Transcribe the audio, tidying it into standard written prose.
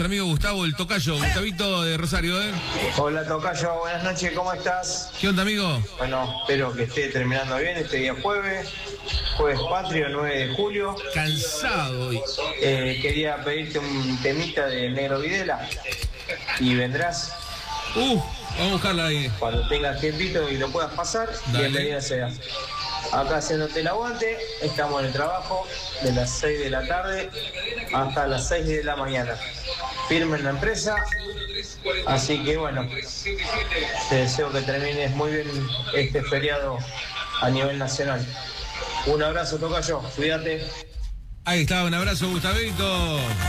Amigo Gustavo, el tocayo, Gustavito de Rosario, ¿eh? Hola Tocayo, buenas noches, ¿cómo estás? ¿Qué onda, amigo? Bueno, espero que esté terminando bien este día jueves patrio, 9 de julio. Cansado hoy. Quería pedirte un temita de Negro Videla y vendrás. Vamos a buscarla ahí. Cuando tengas tiempito y lo puedas pasar, Dale. bienvenida sea. Acá haciéndote el aguante, estamos en el trabajo de las 6 de la tarde hasta las 6 de la mañana. Firme en la empresa, así que bueno, te deseo que termines muy bien este feriado a nivel nacional. Un abrazo, Tocayo, cuídate. Ahí está, un abrazo, Gustavito.